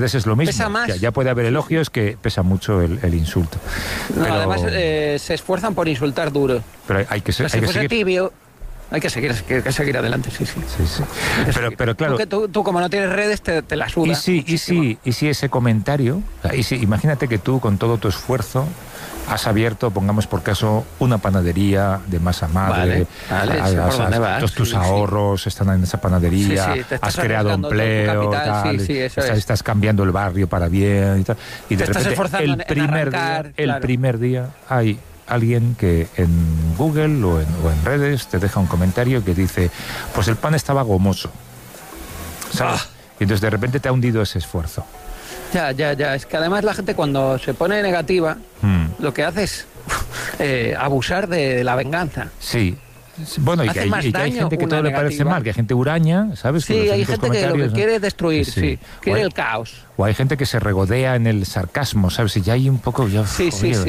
es lo mismo. Pesa más. Ya puede haber elogios, que pesa mucho el insulto. No, Pero, además se esfuerzan por insultar duro. pero hay que Si seguir. fuese tibio, hay que seguir adelante, sí. Sí. Pero claro. Tú como no tienes redes, te la suda. Y si ese comentario, o sea, imagínate que tú con todo tu esfuerzo has abierto, pongamos por caso, una panadería de masa madre, todos tus ahorros están en esa panadería, has creado empleo, estás cambiando el barrio para bien y tal, y de repente el primer día hay alguien que en Google o en redes te deja un comentario que dice, pues el pan estaba gomoso, ¿sabes? Y entonces de repente te ha hundido ese esfuerzo. Ya. Es que además la gente cuando se pone negativa, lo que hace es abusar de la venganza. Sí. Bueno, y hay gente que todo le parece mal, que hay gente huraña, ¿sabes? Sí, hay gente que lo que quiere es destruir, quiere el caos. O hay gente que se regodea en el sarcasmo, ¿sabes? Y ya hay un poco... Sí.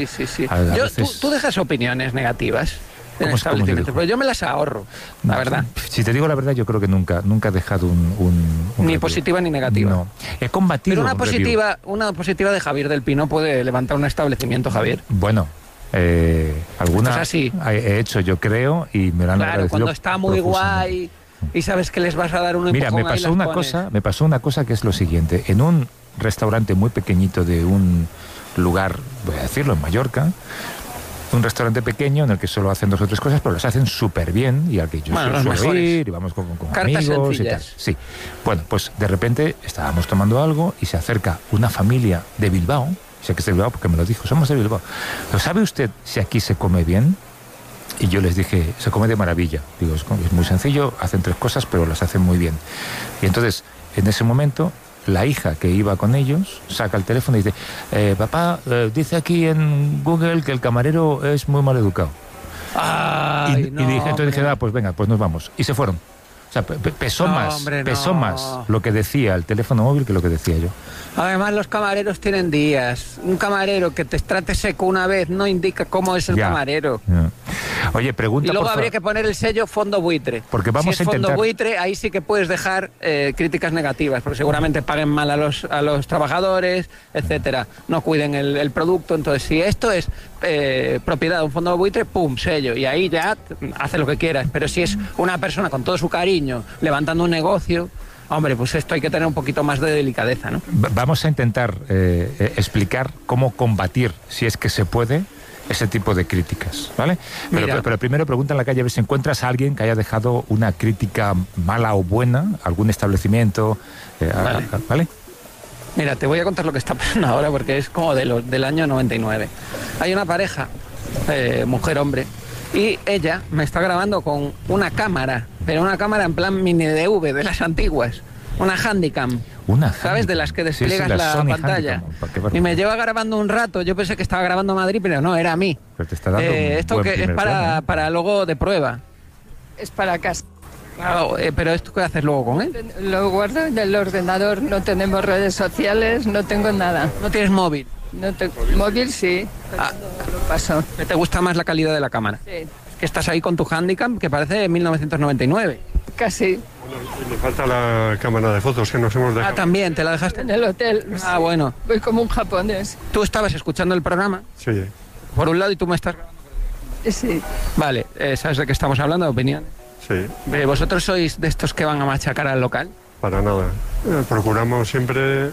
Tú dejas opiniones negativas en establecimientos, pero yo me las ahorro, la verdad. Si te digo la verdad, yo creo que nunca he dejado un ni positiva ni negativa. No, he combatido. Pero una positiva de Javier del Pino puede levantar un establecimiento, Javier. Bueno, alguna he hecho, yo creo, y me lo han agradecido. Claro, cuando está muy guay y sabes que les vas a dar un empujón. Mira, me pasó una cosa que es lo siguiente. En un restaurante muy pequeñito de un lugar, voy a decirlo, en Mallorca, un restaurante pequeño en el que solo hacen 2 o 3 cosas, pero las hacen súper bien y al que yo suelo ir y vamos con amigos sencillas. Y tal. Sí. Bueno, pues de repente estábamos tomando algo y se acerca una familia de Bilbao. Sé que es de Bilbao porque me lo dijo, somos de Bilbao. ¿Pero sabe usted si aquí se come bien? Y yo les dije, se come de maravilla. Digo, es muy sencillo, hacen 3 cosas, pero las hacen muy bien. Y entonces, en ese momento, la hija que iba con ellos saca el teléfono y dice, papá, dice aquí en Google que el camarero es muy mal educado. Entonces dije, pues venga, pues nos vamos. Y se fueron. O sea, pesó más lo que decía el teléfono móvil que lo que decía yo. Además, los camareros tienen días. Un camarero que te trate seco una vez no indica cómo es el camarero. Ya. Oye, pregunta. Y luego habría que poner el sello fondo buitre. Porque vamos si es fondo buitre, ahí sí que puedes dejar críticas negativas, porque seguramente paguen mal a los trabajadores, etcétera. No cuiden el producto. Entonces, si esto es propiedad de un fondo buitre, pum, sello. Y ahí ya hace lo que quieras. Pero si es una persona con todo su cariño levantando un negocio, hombre, pues esto hay que tener un poquito más de delicadeza, ¿no? Vamos a intentar explicar cómo combatir, si es que se puede, ese tipo de críticas, ¿vale? Pero primero pregunta en la calle a ver si encuentras a alguien que haya dejado una crítica mala o buena, algún establecimiento, ¿vale? Mira, te voy a contar lo que está pasando ahora porque es como del año 99. Hay una pareja, mujer-hombre, y ella me está grabando con una cámara, pero una cámara en plan mini DV de las antiguas, una Handycam. ¿Sabes? De las que despliegas la pantalla. Y me lleva grabando un rato. Yo pensé que estaba grabando Madrid, pero no, era a mí. Pero te está dando esto que es para luego de prueba. Es para casa. Claro, pero ¿esto qué haces luego con él? Lo guardo en el ordenador. No tenemos redes sociales, no tengo nada. ¿No tienes móvil? No tengo móvil, sí. Lo paso. ¿Te gusta más la calidad de la cámara? Sí. Es que estás ahí con tu Handycam que parece de 1999. Casi. Bueno, me falta la cámara de fotos que nos hemos dejado. También, ¿te la dejaste? En el hotel. Ah, bueno. Voy como un japonés. Tú estabas escuchando el programa. Sí. Por un lado y tú me estás grabando. Sí. Vale, ¿sabes de qué estamos hablando? ¿Opinión? Sí. ¿Vosotros sois de estos que van a machacar al local? Para nada. Procuramos siempre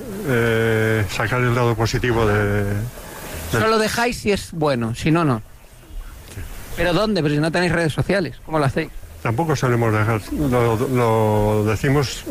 sacar el lado positivo de... Solo dejáis si es bueno, si no, no. Sí. ¿Pero dónde? Pero si no tenéis redes sociales, ¿cómo lo hacéis? Tampoco solemos dejar, lo decimos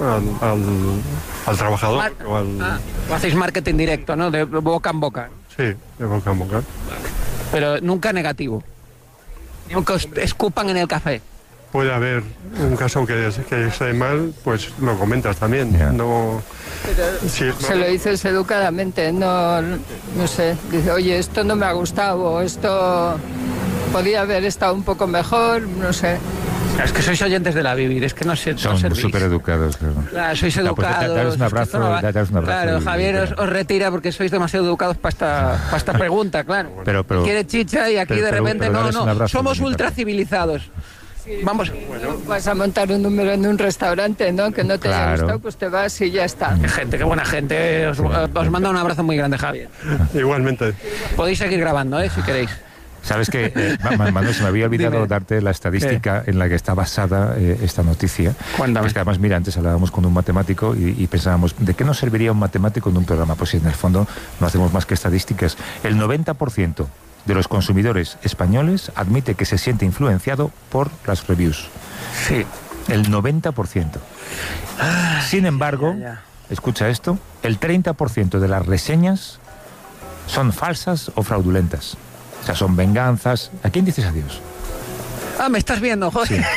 al trabajador. O hacéis marketing directo, ¿no? De boca en boca. Sí, de boca en boca. Pero nunca negativo. Nunca os escupan en el café. Puede haber un caso que esté mal, pues lo comentas también. Yeah. No, se lo dices educadamente, no sé. Dice, oye, esto no me ha gustado, o esto podía haber estado un poco mejor, no sé. Es que sois oyentes de la Vivir, es que no sé. Son súper educados, claro. Claro, sois educados. Daros un abrazo, daros un abrazo. Claro, Javier os retira porque sois demasiado educados para esta pregunta, claro. Pero quiere chicha y aquí de repente no, somos ultra civilizados. Vamos. Vas a montar un número en un restaurante, ¿no? Que no te haya gustado, pues te vas y ya está. Qué buena gente. Os manda un abrazo muy grande, Javier. Igualmente. Podéis seguir grabando, si queréis. ¿Sabes qué? Manuel, se me había olvidado darte la estadística en la que está basada esta noticia. Cuéntame. Es que además, mira, antes hablábamos con un matemático y pensábamos, ¿de qué nos serviría un matemático en un programa? Pues en el fondo no hacemos más que estadísticas. El 90% de los consumidores españoles admite que se siente influenciado por las reviews. Sí. El 90%. Sin embargo, escucha esto, el 30% de las reseñas son falsas o fraudulentas. O sea, son venganzas. ¿A quién dices adiós? Me estás viendo, joder. Sí.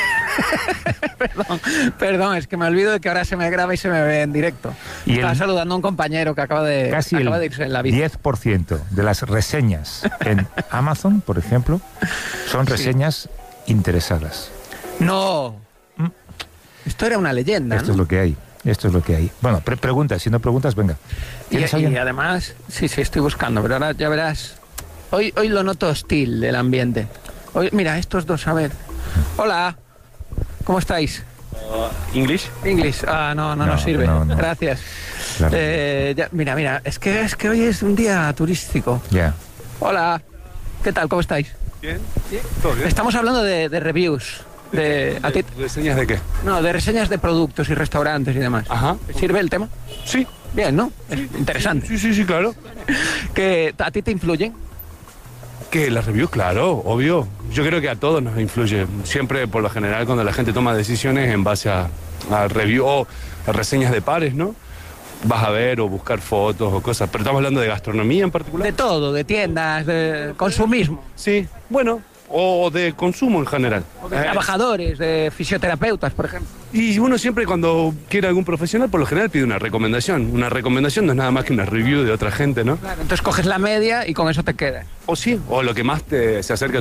Perdón, es que me olvido de que ahora se me graba y se me ve en directo. Estaba saludando a un compañero que acaba de irse en la vida. Casi el 10% de las reseñas en Amazon, por ejemplo, son reseñas interesadas. No. Esto era una leyenda, Esto es lo que hay. Bueno, pregunta, si no preguntas, venga. Y además, sí, estoy buscando, pero ahora ya verás. Hoy lo noto hostil, el ambiente. Hoy, mira, estos dos, a ver. Hola, ¿cómo estáis? ¿English? No sirve. No. Gracias. Claro. Mira, es que hoy es un día turístico. Ya. Hola, ¿qué tal? ¿Cómo estáis? Bien. ¿Todo bien? Estamos hablando de reviews. ¿Reseñas de qué? No, de reseñas de productos y restaurantes y demás. Ajá. ¿Te sirve el tema? Sí. Bien, ¿no? Es interesante. Sí, claro. ¿Que a ti te influyen? Que las reviews, claro, obvio. Yo creo que a todos nos influye. Siempre, por lo general, cuando la gente toma decisiones en base a review o a reseñas de pares, ¿no? Vas a ver o buscar fotos o cosas. Pero estamos hablando de gastronomía en particular. De todo, de tiendas, de consumismo. Sí, bueno, o de consumo en general. O de trabajadores, de fisioterapeutas, por ejemplo. Y uno siempre cuando quiere algún profesional, por lo general pide una recomendación. Una recomendación no es nada más que una review de otra gente, ¿no? Claro, entonces coges la media y con eso te quedas. O sí, o lo que más se acerca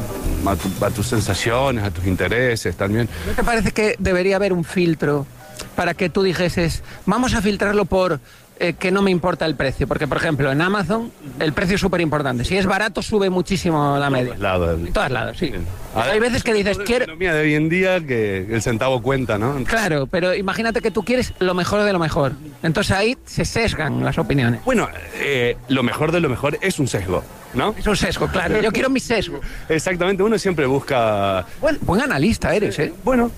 a tus sensaciones, a tus intereses también. ¿No te parece que debería haber un filtro para que tú dijeses, vamos a filtrarlo por que no me importa el precio? Porque, por ejemplo, en Amazon el precio es súper importante. Si es barato, sube muchísimo la media. En todos lados, sí. Hay veces que dices, quiero... La economía de hoy en día, que el centavo cuenta, ¿no? Claro, pero imagínate que tú quieres lo mejor de lo mejor. Entonces ahí se sesgan las opiniones. Bueno, lo mejor de lo mejor es un sesgo, ¿no? Es un sesgo, claro. Yo quiero mi sesgo. Exactamente, uno siempre busca... Buen analista eres, ¿eh? Bueno,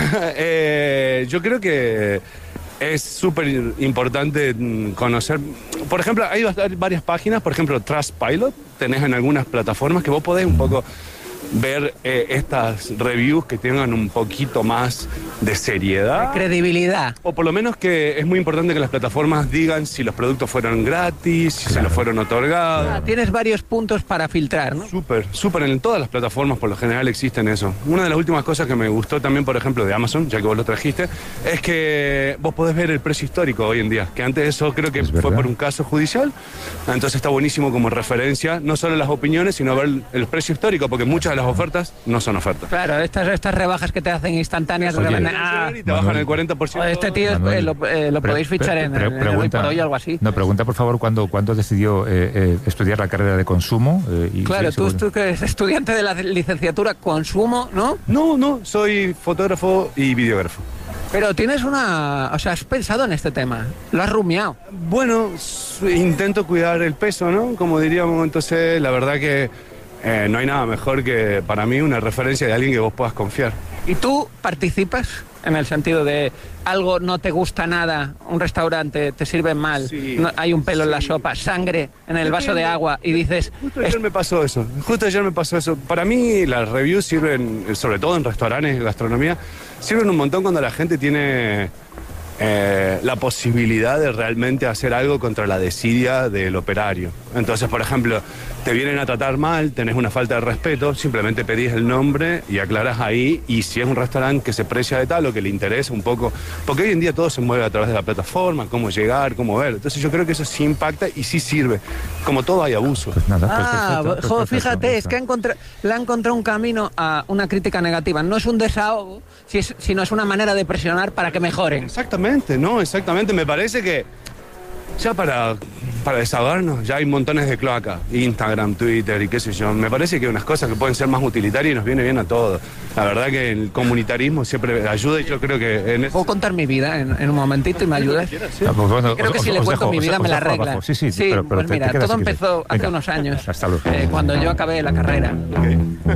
yo creo que es súper importante conocer. Por ejemplo, hay varias páginas, por ejemplo, Trustpilot, tenés en algunas plataformas que vos podés un poco ver estas reviews que tengan un poquito más de seriedad. De credibilidad. O por lo menos que es muy importante que las plataformas digan si los productos fueron gratis, si se los fueron otorgados. Tienes varios puntos para filtrar, ¿no? Súper. En todas las plataformas por lo general existen eso. Una de las últimas cosas que me gustó también, por ejemplo, de Amazon, ya que vos lo trajiste, es que vos podés ver el precio histórico hoy en día, que antes eso creo que fue por un caso judicial. Entonces está buenísimo como referencia, no solo las opiniones, sino ver el precio histórico, porque muchas de las ofertas no son ofertas. Claro, estas rebajas que te hacen instantáneas te bajan el 40%. Este tío lo podéis fichar en el por hoy o algo así. No, pregunta por favor cuándo decidió estudiar la carrera de consumo. Claro, tú que eres estudiante de la licenciatura consumo, ¿no? No, soy fotógrafo y videógrafo. Pero tienes has pensado en este tema, lo has rumiado. Bueno, intento cuidar el peso, ¿no? Como diríamos, entonces la verdad que no hay nada mejor que para mí una referencia de alguien que vos puedas confiar. ¿Y tú participas en el sentido de algo no te gusta nada, un restaurante te sirve mal, no, hay un pelo en la sopa, sangre en el vaso de agua y dices... Justo ayer me pasó eso. Para mí las reviews sirven, sobre todo en restaurantes, gastronomía, sirven un montón cuando la gente tiene la posibilidad de realmente hacer algo contra la desidia del operario. Entonces, por ejemplo, te vienen a tratar mal, tenés una falta de respeto, simplemente pedís el nombre y aclarás ahí, y si es un restaurante que se precia de tal o que le interesa un poco, porque hoy en día todo se mueve a través de la plataforma, cómo llegar, cómo ver, entonces yo creo que eso sí impacta y sí sirve. Como todo hay abuso. Pues nada, perfecto, fíjate, es que le ha encontrado un camino a una crítica negativa, no es un desahogo, sino es una manera de presionar para que mejoren. Exactamente, me parece que ya para para desahogarnos, ya hay montones de cloacas, Instagram, Twitter y qué sé yo. Me parece que hay unas cosas que pueden ser más utilitarias y nos viene bien a todos. La verdad que el comunitarismo siempre ayuda y yo creo que en eso... ¿Puedo contar mi vida en un momentito y me ayudas? Sí. Creo que si le cuento mi vida me la arregla. Sí, pero pues mira, todo empezó hace unos años, cuando yo acabé la carrera. Okay.